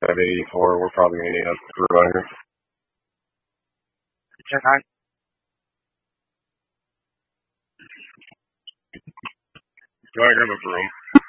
8584. We're probably going to need a crew out here. Check high. Do I grab a broom?